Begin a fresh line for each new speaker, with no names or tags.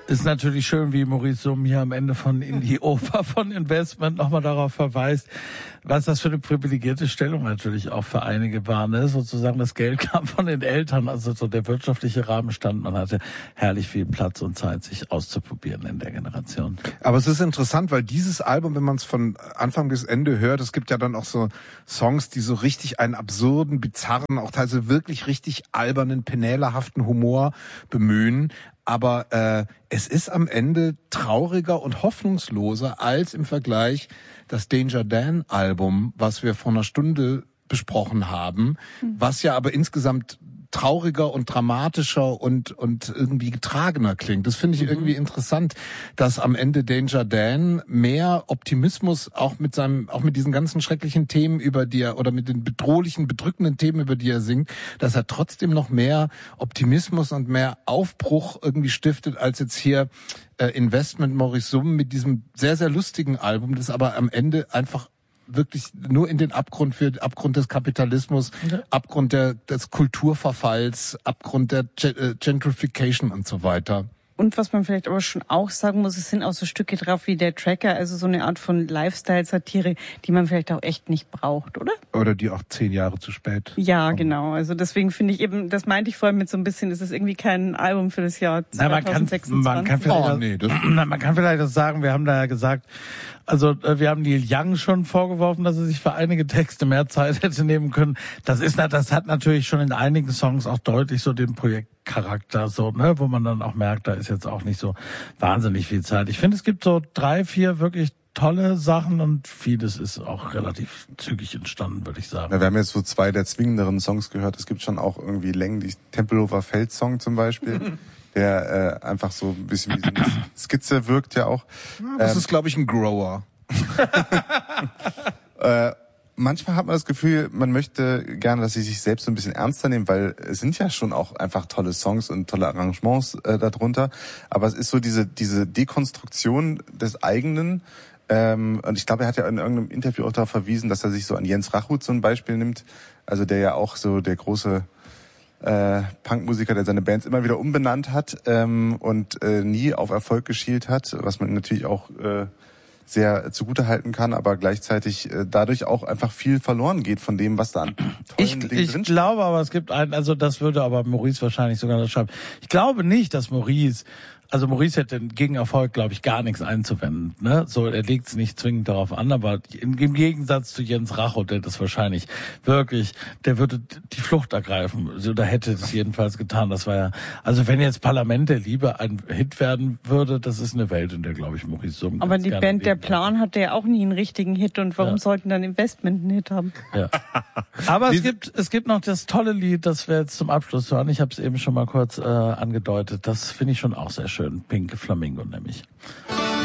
Ist natürlich schön, wie Maurice Summ hier am Ende von In die Oper von Investment nochmal darauf verweist, was das für eine privilegierte Stellung natürlich auch für einige war. Ne? Sozusagen das Geld kam von den Eltern, also so der wirtschaftliche Rahmen stand. Man hatte herrlich viel Platz und Zeit, sich auszuprobieren in der Generation.
Aber es ist interessant, weil dieses Album, wenn man es von Anfang bis Ende hört, es gibt ja dann auch so Songs, die so richtig einen absurden, bizarren, auch teilweise wirklich richtig albernen, penälerhaften Humor bemühen. Aber es ist am Ende trauriger und hoffnungsloser als im Vergleich das Danger Dan Album, was wir vor einer Stunde besprochen haben, was ja aber insgesamt trauriger und dramatischer und irgendwie getragener klingt. Das finde ich irgendwie interessant, dass am Ende Danger Dan mehr Optimismus auch mit diesen ganzen schrecklichen Themen, über die er, oder mit den bedrohlichen, bedrückenden Themen, über die er singt, dass er trotzdem noch mehr Optimismus und mehr Aufbruch irgendwie stiftet, als jetzt hier Investment Maurice Summ mit diesem sehr, sehr lustigen Album, das aber am Ende einfach wirklich nur in den Abgrund des Kapitalismus, Abgrund des Kulturverfalls, Abgrund der Gentrification und so weiter.
Und was man vielleicht aber schon auch sagen muss, es sind auch so Stücke drauf wie der Tracker, also so eine Art von Lifestyle-Satire, die man vielleicht auch echt nicht braucht, oder?
Oder die auch 10 Jahre zu spät.
Ja, genau. Also deswegen finde ich eben, das meinte ich vorhin mit so ein bisschen, es ist irgendwie kein Album für das Jahr 2026.
Man kann vielleicht das sagen, wir haben da ja gesagt, also wir haben Neil Young schon vorgeworfen, dass er sich für einige Texte mehr Zeit hätte nehmen können. Das hat natürlich schon in einigen Songs auch deutlich so den Projektcharakter, so, ne, wo man dann auch merkt, da ist jetzt auch nicht so wahnsinnig viel Zeit. Ich finde, es gibt so 3, 4 wirklich tolle Sachen und vieles ist auch relativ zügig entstanden, würde ich sagen.
Ja, wir haben jetzt so 2 der zwingenderen Songs gehört. Es gibt schon auch irgendwie Längen, die Tempelhofer Feld-Song zum Beispiel, der einfach so ein bisschen wie so eine Skizze wirkt ja auch.
Das ist, glaube ich, ein Grower.
Manchmal hat man das Gefühl, man möchte gerne, dass sie sich selbst so ein bisschen ernster nehmen, weil es sind ja schon auch einfach tolle Songs und tolle Arrangements darunter. Aber es ist so diese Dekonstruktion des eigenen. Und ich glaube, er hat ja in irgendeinem Interview auch darauf verwiesen, dass er sich so an Jens Rachut so ein Beispiel nimmt. Also der ja auch so der große Punkmusiker, der seine Bands immer wieder umbenannt hat und nie auf Erfolg geschielt hat, was man natürlich auch sehr zugutehalten kann, aber gleichzeitig dadurch auch einfach viel verloren geht von dem, was da an tollen Dingen drinsteht.
Ich glaube aber, es gibt also das würde aber Maurice wahrscheinlich sogar das schreiben. Ich glaube nicht, dass Maurice hätte gegen Erfolg, glaube ich, gar nichts einzuwenden. Ne? So, er legt es nicht zwingend darauf an, aber im Gegensatz zu Jens Rachut, der das wahrscheinlich wirklich, der würde die Flucht ergreifen. So, da hätte es jedenfalls getan. Das war ja, also wenn jetzt Parlament der Liebe ein Hit werden würde, das ist eine Welt, in der, glaube ich, Maurice Summ.
Aber die Band Der Plan hatte ja auch nie einen richtigen Hit und warum sollten dann Investment einen Hit haben?
Ja. Aber es gibt noch das tolle Lied, das wir jetzt zum Abschluss hören. Ich habe es eben schon mal kurz angedeutet. Das finde ich schon auch sehr schön. Pink Flamingo nämlich.